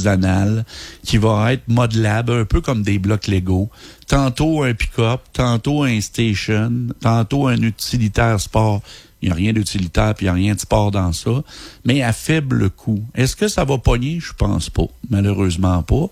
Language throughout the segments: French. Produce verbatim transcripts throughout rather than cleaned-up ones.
artisanal qui va être modelable, un peu comme des blocs Lego. Tantôt un pick-up, tantôt un station, tantôt un utilitaire sport. Il n'y a rien d'utilitaire puis il n'y a rien de sport dans ça, mais à faible coût. Est-ce que ça va pogner? Je pense pas. Malheureusement pas.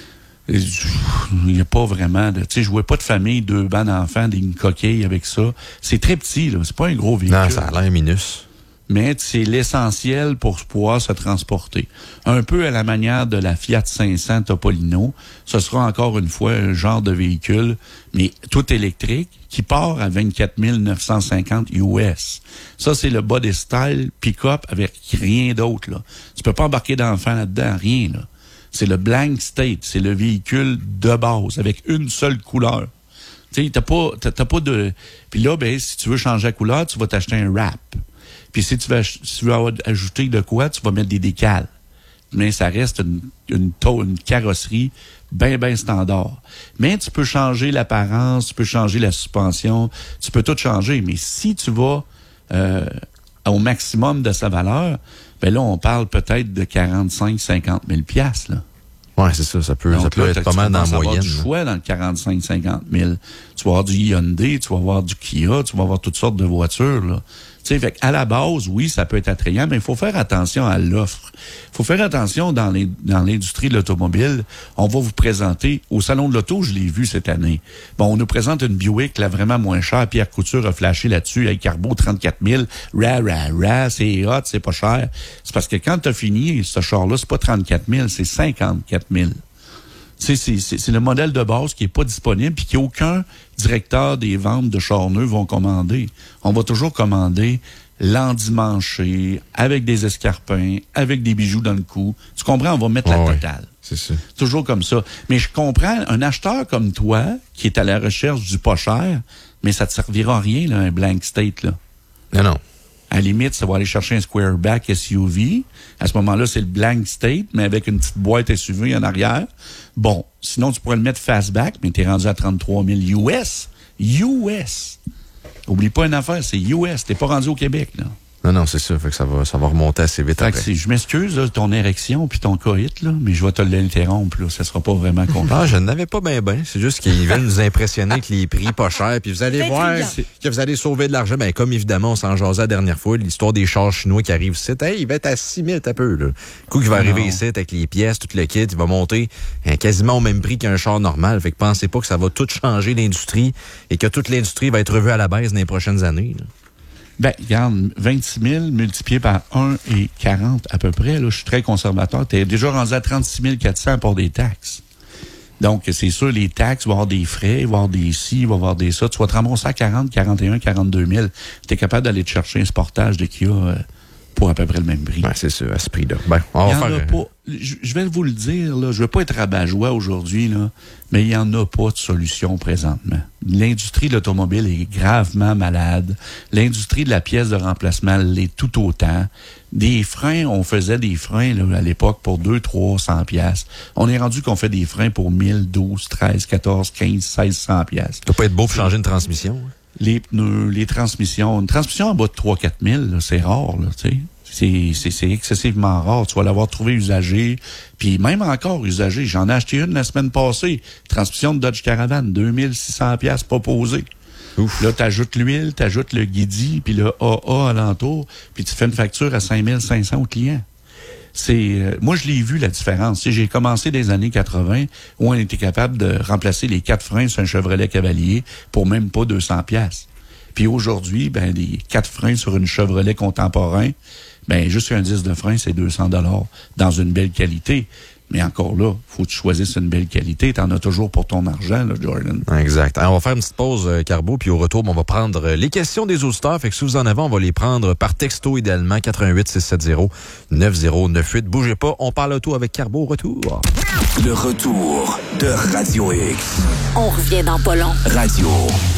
Il n'y a pas vraiment de... Tu sais, je vois pas de famille, deux bancs d'enfants, une coquille avec ça. C'est très petit, là. C'est pas un gros véhicule. Non, ça a l'air minus. Mais c'est l'essentiel pour pouvoir se transporter. Un peu à la manière de la Fiat cinq cents Topolino. Ce sera encore une fois un genre de véhicule, mais tout électrique, qui part à vingt-quatre mille neuf cent cinquante U S. Ça, c'est le body style pick-up avec rien d'autre, là. Tu peux pas embarquer d'enfants là-dedans, rien, là. C'est le blank state, c'est le véhicule de base, avec une seule couleur. Tu sais, t'as pas, t'as, t'as pas de... Puis là, ben, si tu veux changer la couleur, tu vas t'acheter un wrap. Puis si tu veux, si tu veux ajouter de quoi, tu vas mettre des décals. Mais ça reste une, une, une carrosserie bien, bien standard. Mais tu peux changer l'apparence, tu peux changer la suspension, tu peux tout changer. Mais si tu vas euh, au maximum de sa valeur, ben là, on parle peut-être de quarante-cinq à cinquante mille piastres, là. Ouais, c'est ça. Ça peut, Donc, ça peut là, être pas mal dans la moyenne. Tu vas avoir du choix dans le quarante-cinq à cinquante mille. Tu vas avoir du Hyundai, tu vas avoir du Kia, tu vas avoir toutes sortes de voitures, là. Tu sais, fait qu'à la base, oui, ça peut être attrayant, mais il faut faire attention à l'offre. Il faut faire attention dans les, dans l'industrie de l'automobile. On va vous présenter, au Salon de l'Auto, je l'ai vu cette année. Bon, on nous présente une Buick, là, vraiment moins chère. Pierre Couture a flashé là-dessus, avec Carbo trente-quatre mille. Ra, ra, ra, c'est hot, c'est pas cher. C'est parce que quand t'as fini, ce char-là, c'est pas trente-quatre mille, c'est cinquante-quatre mille. C'est, c'est, c'est le modèle de base qui est pas disponible puis qu'aucun directeur des ventes de chars neufs vont commander. On va toujours commander l'endimanché, avec des escarpins, avec des bijoux dans le cou. Tu comprends? On va mettre oh la oui, totale. C'est ça. Toujours comme ça. Mais je comprends, un acheteur comme toi, qui est à la recherche du pas cher, mais ça te servira à rien, là, un blank state, là. Non, non. À la limite, ça va aller chercher un squareback S U V. À ce moment-là, c'est le blank state, mais avec une petite boîte S U V en arrière. Bon, sinon, tu pourrais le mettre fastback, mais t'es rendu à trente-trois mille U S. U S. Oublie pas une affaire, c'est U S. T'es pas rendu au Québec, là. Non, non, c'est ça. Fait que ça va, ça va remonter assez vite Fait après. que c'est, je m'excuse, là, ton érection puis ton coït, là, mais je vais te l'interrompre, là. Ça sera pas vraiment content. Ah, je n'avais pas bien, bien. C'est juste qu'ils veulent nous impressionner avec les prix pas chers. Puis vous allez C'est voir intriguant. que vous allez sauver de l'argent. Ben, comme évidemment, on s'en jasait la dernière fois, l'histoire des chars chinois qui arrivent ici. Hey, il va être à six mille, t'as peu, là. Le coup qui va Ah arriver non. ici avec les pièces, tout le kit, il va monter hein, quasiment au même prix qu'un char normal. Fait que pensez pas que ça va tout changer l'industrie et que toute l'industrie va être revue à la baisse dans les prochaines années, là. Ben, regarde, vingt-six mille multiplié par un et quarante à peu près, là, je suis très conservateur. T'es déjà rendu à trente-six mille quatre cents pour des taxes. Donc, c'est sûr, les taxes, il va y avoir des frais, il va y avoir des ci, il va y avoir des ça. Tu vas te ramasser à quarante, quarante et un, quarante-deux mille. T'es capable d'aller te chercher un sportage de Kia euh, pour à peu près le même prix. Ouais, c'est ça, à ce prix-là. Ben, on Il y va en faire... a pas. Je, je vais vous le dire, là, je veux pas être rabat-joie aujourd'hui, là, mais il y en a pas de solution présentement. L'industrie de l'automobile est gravement malade. L'industrie de la pièce de remplacement l'est tout autant. Des freins, on faisait des freins là, à l'époque pour deux, trois cents piastres. On est rendu qu'on fait des freins pour mille, douze, treize, quatorze, quinze, seize cents piastres. Ça doit pas être beau pour changer une transmission. Hein? Les pneus, les transmissions. Une transmission en bas de trois à quatre mille, là, c'est rare, là, tu sais. C'est, c'est, c'est excessivement rare. Tu vas l'avoir trouvé usagé. Puis même encore usagé. J'en ai acheté une la semaine passée. Transmission de Dodge Caravan, deux mille six cents piastres proposé. Ouf. Là, t'ajoutes l'huile, t'ajoutes le guidi, puis le A A alentour, puis tu fais une facture à cinq mille cinq cents au client. C'est, euh, moi, je l'ai vu, la différence. Tu sais, j'ai commencé des années quatre-vingts, où on était capable de remplacer les quatre freins sur un Chevrolet Cavalier pour même pas deux cents piastres. Puis aujourd'hui, ben, les quatre freins sur une Chevrolet contemporain, ben, juste un disque de frein, c'est deux cents dollars dans une belle qualité. Mais encore là, faut que tu choisisses une belle qualité. T'en as toujours pour ton argent, là, Jordan. Exact. Alors, on va faire une petite pause, euh, Carbo, puis au retour, on va prendre euh, les questions des auditeurs. Fait que si vous en avez, on va les prendre par texto, idéalement, quatre un huit six sept zéro neuf zéro neuf huit. Bougez pas, on parle auto avec Carbo au retour. Le retour de Radio X. On revient dans pas long. Radio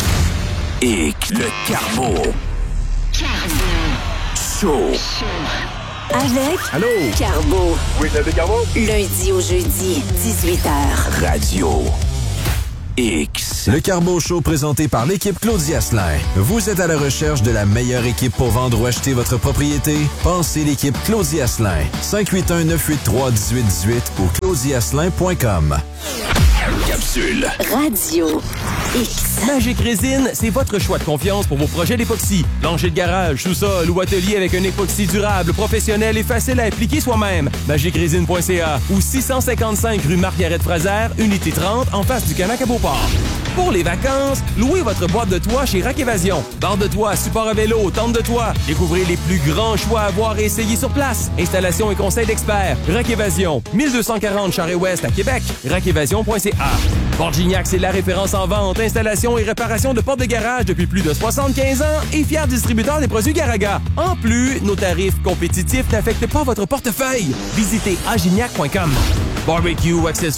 X. Le Carbo. Show. Avec Allô? Carbo. Oui, c'est Carbo. Lundi au jeudi, dix-huit heures. Radio X. Le Carbo Show présenté par l'équipe Claudie Asselin. Vous êtes à la recherche de la meilleure équipe pour vendre ou acheter votre propriété? Pensez l'équipe Claudie Asselin. cinq huit un, neuf huit trois, un huit un huit ou claudie asselin point com. Capsule. Radio X. Magic Résine, c'est votre choix de confiance pour vos projets d'époxy. Plancher de garage, sous-sol ou atelier avec un époxy durable, professionnel et facile à appliquer soi-même. magic résine point c a ou six cent cinquante-cinq rue Marguerite-Fraser, unité trente, en face du Canac à Beauport. Pour les vacances, louez votre boîte de toit chez Rack Évasion. Barre de toit, support à vélo, tente de toit. Découvrez les plus grands choix à voir et essayer sur place. Installation et conseil d'experts. Rack Évasion, mille deux cent quarante Charest-Ouest à Québec. rack évasion point c a. Port Gignac, c'est la référence en vente, installation et réparation de portes de garage depuis plus de soixante-quinze ans et fier distributeur des produits Garaga. En plus, nos tarifs compétitifs n'affectent pas votre portefeuille. Visitez agignac point com. Barbecue, accessoires